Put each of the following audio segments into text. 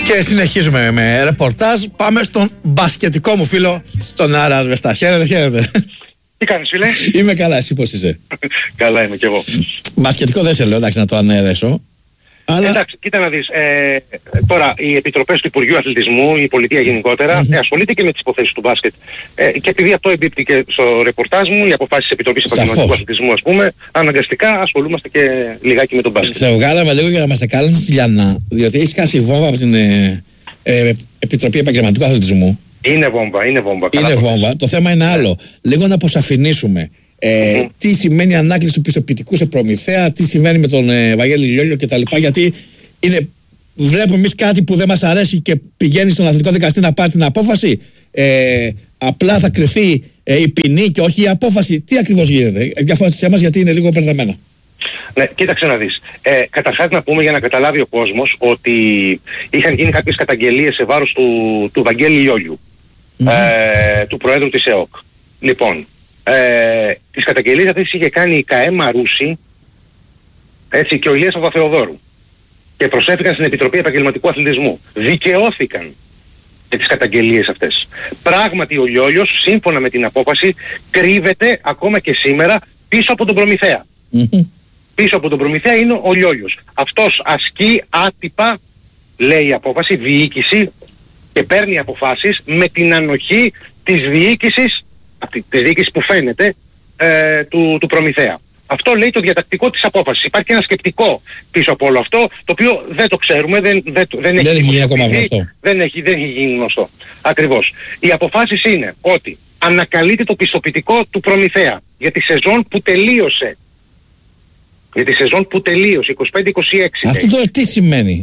Και συνεχίζουμε με ρεπορτάζ. Πάμε στον μπασκετικό μου φίλο, τον Άρα Σβεστά. Χαίρετε, χαίρετε. Τι κάνεις, φίλε? Είμαι καλά, εσύ πώς είσαι? Καλά είμαι κι εγώ. Μπασκετικό δεν σε λέω, εντάξει, να το αναιρέσω. Αλλά... Εντάξει, κοίτα να δεις. Τώρα, οι επιτροπές του Υπουργείου Αθλητισμού, η πολιτεία γενικότερα, ασχολείται και με τις υποθέσεις του μπάσκετ. Και επειδή αυτό εμπίπτει και στο ρεπορτάζ μου, οι αποφάσεις της Επιτροπής Επαγγελματικού Αθλητισμού, ας πούμε, αναγκαστικά ασχολούμαστε και λιγάκι με τον μπάσκετ. Σε βγάλαμε λίγο για να μας κάνεις στη Λιανά, διότι έχει σκάσει βόμβα από την Επιτροπή Επαγγελματικού Αθλητισμού. Είναι βόμβα, είναι βόμβα. Είναι βόμβα. Το θέμα είναι άλλο. Λίγο να αποσαφηνίσουμε. Τι σημαίνει ανάκληση του πιστοποιητικού σε προμηθέα, τι συμβαίνει με τον Βαγγέλη Λιόλιο κτλ. Γιατί βλέπουμε εμείς κάτι που δεν μας αρέσει και πηγαίνει στον αθλητικό δικαστή να πάρει την απόφαση. Απλά θα κρυθεί η ποινή και όχι η απόφαση. Τι ακριβώς γίνεται? Διαφώτισέ μας, γιατί είναι λίγο μπερδεμένα. Ναι, κοίταξε να δεις. Καταρχάς να πούμε για να καταλάβει ο κόσμος ότι είχαν γίνει κάποιες καταγγελίες σε βάρος του Βαγγέλη Λιόλιου, του Προέδρου της ΕΟΚ. Λοιπόν, τις καταγγελίες αυτές είχε κάνει η ΚΑΕ Μαρούση, έτσι, και ο Ηλίας Παπαθεοδόρου, και προσέφηκαν στην Επιτροπή Επαγγελματικού Αθλητισμού. Δικαιώθηκαν για τις καταγγελίες αυτές. Πράγματι ο Λιόλιος, σύμφωνα με την απόφαση, κρύβεται ακόμα και σήμερα πίσω από τον προμηθέα. Πίσω από τον προμηθέα είναι ο Λιόλιος. Αυτός ασκεί άτυπα, λέει η απόφαση, διοίκηση, και παίρνει αποφάσεις με την ανοχή της διοίκησης, της διοίκησης που φαίνεται, του προμηθέα. Αυτό λέει το διατακτικό της απόφασης. Υπάρχει και ένα σκεπτικό πίσω από όλο αυτό, το οποίο δεν το ξέρουμε, δεν έχει γίνει ακόμα γνωστό. Δεν έχει γίνει γνωστό. Ακριβώς. Οι αποφάσεις είναι ότι ανακαλείται το πιστοποιητικό του προμηθέα για τη σεζόν που τελείωσε. Για τη σεζόν που τελείωσε, 25-26. Αυτό τώρα τι σημαίνει?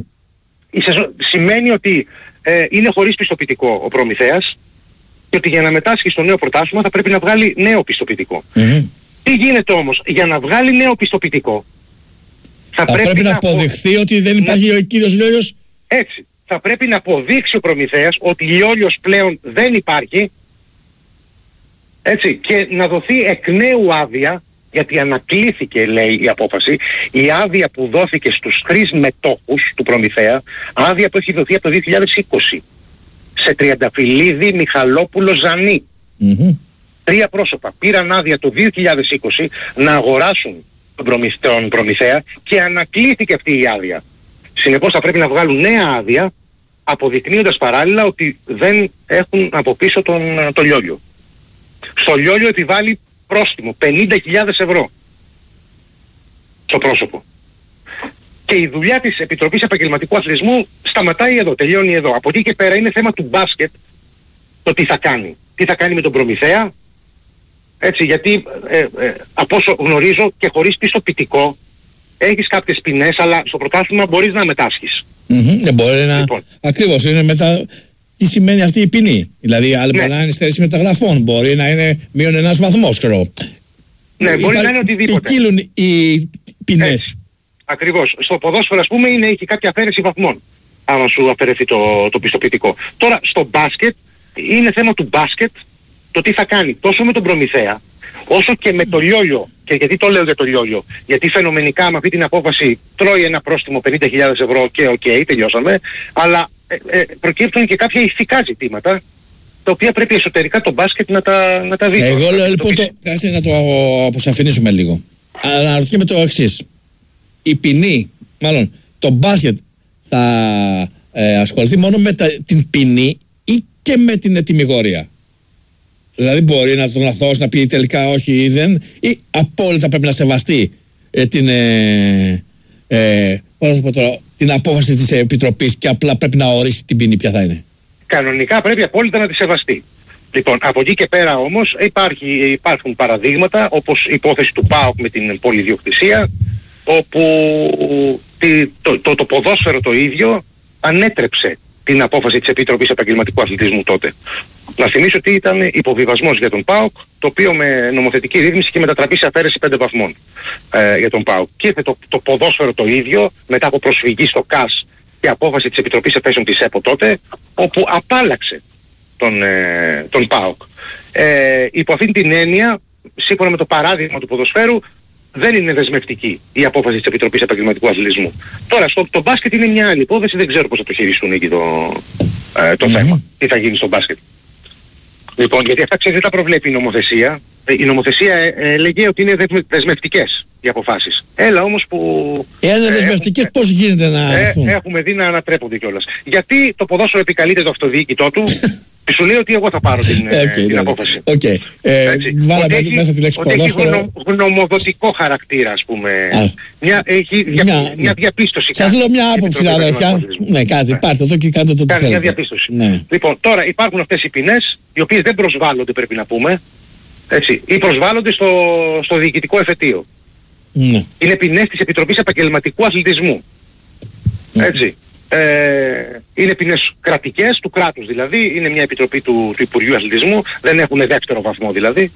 Σημαίνει ότι είναι χωρίς πιστοποιητικό ο προμηθέας και ότι για να μετάσχει στο νέο πρωτάθλημα θα πρέπει να βγάλει νέο πιστοποιητικό. Τι γίνεται όμως? Για να βγάλει νέο πιστοποιητικό θα πρέπει να αποδειχθεί ότι δεν υπάρχει ο κύριος Λιόλιος. Έτσι. Θα πρέπει να αποδείξει ο προμηθέας ότι Λιόλιος πλέον δεν υπάρχει, έτσι, και να δοθεί εκ νέου άδεια, γιατί ανακλήθηκε, λέει η απόφαση, η άδεια που δόθηκε στους 3 μετόχους του προμηθέα, άδεια που έχει δοθεί από το 2020 σε Τριανταφυλλίδη, Μιχαλόπουλο, Ζανή. 3 πρόσωπα πήραν άδεια το 2020 να αγοράσουν τον προμηθέα και ανακλήθηκε αυτή η άδεια. Συνεπώς θα πρέπει να βγάλουν νέα άδεια, αποδεικνύοντας παράλληλα ότι δεν έχουν από πίσω τον Λιόλιο. Στο Λιόλιο επιβάλλει πρόστιμο 50.000 ευρώ στο πρόσωπο. Και η δουλειά της Επιτροπής Επαγγελματικού Αθλητισμού σταματάει εδώ, τελειώνει εδώ. Από εκεί και πέρα είναι θέμα του μπάσκετ το τι θα κάνει. Τι θα κάνει με τον προμηθέα, έτσι, γιατί από όσο γνωρίζω και χωρίς πιστοποιητικό έχεις κάποιες ποινές, αλλά στο πρωτάθλημα μπορείς να μετάσχεις. Μπορεί να... Λοιπόν. Ακριβώς, είναι μετά... Τι σημαίνει αυτή η ποινή? Δηλαδή, άλλη μπορεί να είναι στέρηση μεταγραφών, μπορεί να είναι μείον ένας βαθμός, ξέρω. Ναι, μπορεί να είναι οτιδήποτε. Ποικίλουν οι ποινές. Ακριβώς. Στο ποδόσφαιρο, ας πούμε, έχει κάποια αφαίρεση βαθμών, άμα σου αφαιρεθεί το πιστοποιητικό. Τώρα, στο μπάσκετ, είναι θέμα του μπάσκετ το τι θα κάνει τόσο με τον προμηθέα, όσο και με το Λιόλιο. Και γιατί το λέω για το Λιόλιο? Γιατί φαινομενικά με αυτή την απόφαση τρώει ένα πρόστιμο 50.000 ευρώ και τελειώσαμε, αλλά προκύπτουν και κάποια ηθικά ζητήματα, τα οποία πρέπει εσωτερικά το μπάσκετ να τα δει. Εγώ λέω λοιπόν, κάτσε να το αποσαφηνίσουμε λίγο. Αναρωτιέμαι το εξής. Η ποινή, μάλλον το μπάσκετ θα ασχοληθεί μόνο με την ποινή ή και με την ετυμηγορία? Δηλαδή μπορεί να τον αθώσει, να πει τελικά όχι ή δεν, ή απόλυτα πρέπει να σεβαστεί την απόφαση της Επιτροπής και απλά πρέπει να ορίσει την ποινή ποια θα είναι? Κανονικά πρέπει απόλυτα να τη σεβαστεί. Λοιπόν, από εκεί και πέρα όμως υπάρχουν παραδείγματα, όπως η υπόθεση του ΠΑΟΚ με την πολυδιοκτησία, όπου το ποδόσφαιρο το ίδιο ανέτρεψε την απόφαση της Επιτροπής Επαγγελματικού Αθλητισμού τότε. Να θυμίσω ότι ήταν υποβιβασμός για τον ΠΑΟΚ, το οποίο με νομοθετική ρύθμιση είχε μετατραπεί σε αφαίρεση 5 βαθμών για τον ΠΑΟΚ. Και ήρθε το ποδόσφαιρο το ίδιο, μετά από προσφυγή στο ΚΑΣ και απόφαση της Επιτροπής Εφέσεων της ΕΠΟ τότε, όπου απάλλαξε τον ΠΑΟΚ. Υπό αυτήν την έννοια, σύμφωνα με το παράδειγμα του ποδοσφαίρου, δεν είναι δεσμευτική η απόφαση της Επιτροπής Επαγγελματικού Αθλητισμού. Τώρα, το μπάσκετ είναι μια άλλη υπόθεση, δεν ξέρω πώς θα το χειριστούν εκεί το θέμα. Τι θα γίνει στο μπάσκετ. Λοιπόν, γιατί αυτά ξέρετε τα προβλέπει η νομοθεσία. Η νομοθεσία λέγει ότι είναι δεσμευτικές οι αποφάσεις. Έλα όμως που... Εάν είναι δεσμευτικές, πώς γίνεται να... έχουμε δει να ανατρέπονται κιόλας. Γιατί το ποδόσφαιρο επικαλείται το αυτοδιοίκητό του και σου λέει ότι εγώ θα πάρω την απόφαση. Βάλαμε μέσα τη λέξη ποδόσφαιρο. Έχει γνωμοδοτικό χαρακτήρα, ας πούμε. Έχει μια διαπίστωση. Σας λέω μια άποψη, αδερφιά. Ναι, κάτι, πάρτε εδώ και κάντε το τι θέλετε. Μια διαπίστωση. Λοιπόν, τώρα υπάρχουν αυτές οι ποινές, οι οποίες δεν προσβάλλονται, πρέπει να πούμε. Έτσι, ή προσβάλλονται στο διοικητικό εφετείο. Ναι. Είναι ποινές της Επιτροπής Επαγγελματικού Αθλητισμού. Έτσι. Είναι ποινές κρατικές, του κράτους δηλαδή. Είναι μια επιτροπή του Υπουργείου Αθλητισμού. Δεν έχουν δεύτερο βαθμό δηλαδή.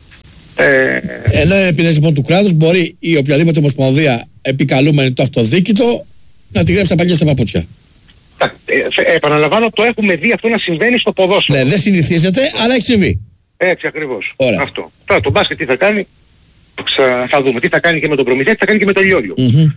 Ενώ είναι ποινές λοιπόν του κράτους, μπορεί η οποιαδήποτε ομοσπονδία επικαλούμενη το αυτοδίκητο να τη γράψει τα παλιά στα παπούτσια. Επαναλαμβάνω, το έχουμε δει αυτό να συμβαίνει στο ποδόσφαιρο. Ναι, δεν συνηθίζεται, αλλά έχει συμβεί. Έτσι ακριβώς. Αυτό. Τώρα το μπάσκετ τι θα κάνει, θα δούμε. Τι θα κάνει και με τον Προμηθέα, τι θα κάνει και με τον Λιόλιο.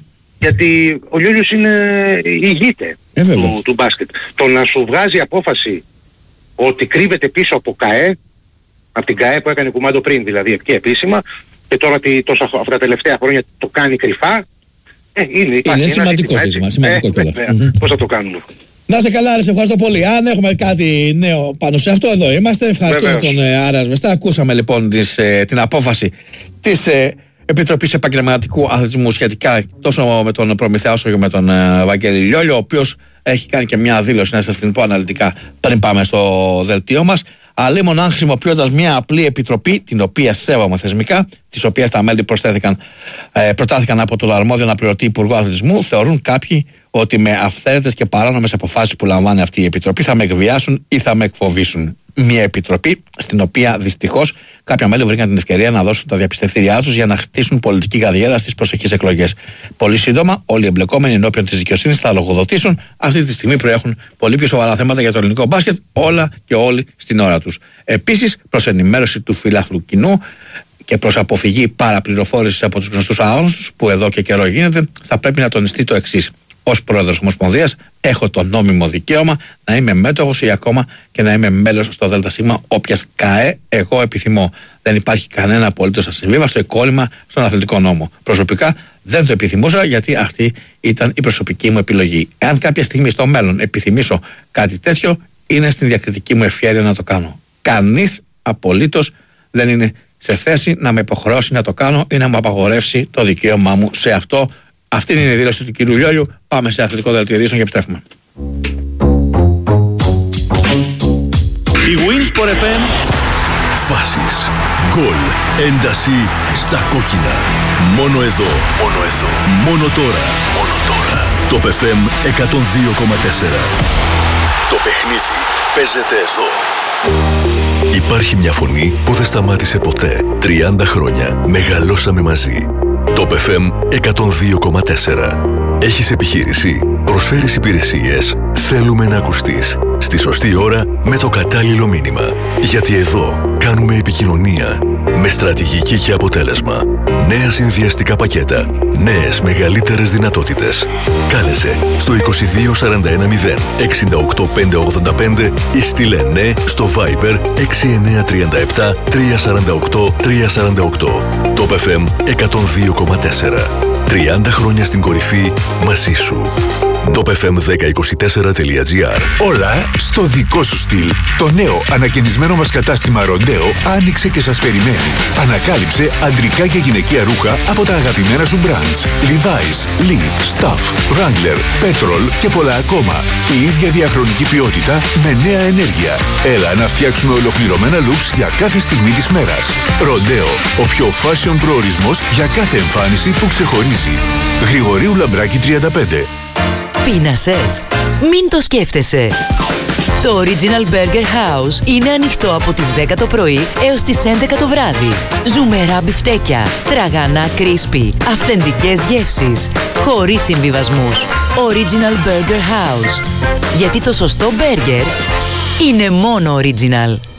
Γιατί ο Λιόλιος ηγείται του μπάσκετ. Το να σου βγάζει απόφαση ότι κρύβεται πίσω από ΚΑΕ, από την ΚΑΕ που έκανε κουμάντο πριν δηλαδή και επίσημα, και τώρα αυτά τα τελευταία χρόνια το κάνει κρυφά, είναι σημαντικό ζήτημα. Πώς θα το κάνουμε. Να είσαι καλά, σε ευχαριστώ πολύ. Αν έχουμε κάτι νέο πάνω σε αυτό, εδώ είμαστε. Ευχαριστούμε τον Άρα Σβεστά. Ακούσαμε λοιπόν την απόφαση της Επιτροπής Επαγγελματικού Αθλητισμού σχετικά τόσο με τον Προμηθέα όσο και με τον Βαγγέλη Λιόλιο, ο οποίος έχει κάνει και μια δήλωση, να σας την πω αναλυτικά πριν πάμε στο δελτίο μας. Αλλήμον αν χρησιμοποιώντας μια απλή επιτροπή, την οποία σέβομαι θεσμικά, της οποίας τα μέλη προτάθηκαν από τον αρμόδιο αναπληρωτή Υπουργό Αθλητισμού, θεωρούν κάποιοι ότι με αυθαίρετες και παράνομες αποφάσεις που λαμβάνει αυτή η επιτροπή θα με εκβιάσουν ή θα με εκφοβήσουν. Μια επιτροπή στην οποία δυστυχώς κάποια μέλη βρήκαν την ευκαιρία να δώσουν τα διαπιστευτήριά τους για να χτίσουν πολιτική καριέρα στις προσεχείς εκλογές. Πολύ σύντομα, όλοι οι εμπλεκόμενοι ενώπιον της δικαιοσύνης θα λογοδοτήσουν. Αυτή τη στιγμή προέχουν πολύ πιο σοβαρά θέματα για το ελληνικό μπάσκετ, όλα και όλοι στην ώρα τους. Επίσης, προς ενημέρωση του φιλάθλου κοινού και προς αποφυγή παραπληροφόρησης από τους γνωστούς αγώνες που εδώ και καιρό γίνεται, θα πρέπει να τονιστεί το εξής. Ως πρόεδρος Ομοσπονδίας έχω το νόμιμο δικαίωμα να είμαι μέτοχος ή ακόμα και να είμαι μέλος στο ΔΣ όποιας ΚΑΕ εγώ επιθυμώ. Δεν υπάρχει κανένα απολύτως ασυμβίβαστο κόλλημα στον αθλητικό νόμο. Προσωπικά δεν το επιθυμούσα γιατί αυτή ήταν η προσωπική μου επιλογή. Εάν κάποια στιγμή στο μέλλον επιθυμήσω κάτι τέτοιο, είναι στην διακριτική μου ευχέρεια να το κάνω. Κανείς απολύτως δεν είναι σε θέση να με υποχρεώσει να το κάνω ή να μου απαγορεύσει το δικαίωμά μου σε αυτό. Αυτή είναι η δήλωση του κυρίου Λιόλιου. Πάμε σε αθλητικό δελτίο ειδήσεων και επιστρέφουμε. Η Winsport FM. Φάσεις, γκολ, ένταση στα κόκκινα. Μόνο εδώ, μόνο εδώ, μόνο τώρα, μόνο τώρα. Το FM 102,4. Το παιχνίδι παίζεται εδώ. Υπάρχει μια φωνή που δεν σταμάτησε ποτέ. 30 χρόνια μεγαλώσαμε μαζί. Το FM 102,4. Έχεις επιχείρηση, προσφέρεις υπηρεσίες, θέλουμε να ακουστείς. Στη σωστή ώρα με το κατάλληλο μήνυμα. Γιατί εδώ κάνουμε επικοινωνία με στρατηγική και αποτέλεσμα. Νέα συνδυαστικά πακέτα, νέες μεγαλύτερες δυνατότητες. Κάλεσε στο 2241 068 585 ή στείλε ναι στο Viber 6937 348 348. Το FM 102,4. 30 χρόνια στην κορυφή μαζί σου. topfm1024.gr. Όλα στο δικό σου στυλ. Το νέο ανακαινισμένο μας κατάστημα Ροντέο άνοιξε και σας περιμένει. Ανακάλυψε αντρικά και γυναικεία ρούχα από τα αγαπημένα σου brands. Levi's, Lee, Stuff, Wrangler, Petrol και πολλά ακόμα. Η ίδια διαχρονική ποιότητα με νέα ενέργεια. Έλα να φτιάξουμε ολοκληρωμένα looks για κάθε στιγμή της μέρας. Ροντέο, ο πιο fashion προορισμός για κάθε εμφάνιση που ξεχωρίζει. Γρηγορίου Λαμπράκη 35. Πείνασες? Μην το σκέφτεσαι. Το Original Burger House είναι ανοιχτό από τις 10 το πρωί έως τις 11 το βράδυ. Ζουμερά μπιφτέκια, τραγανά crispy, αυθεντικές γεύσεις, χωρίς συμβιβασμούς. Original Burger House. Γιατί το σωστό μπέργκερ είναι μόνο original.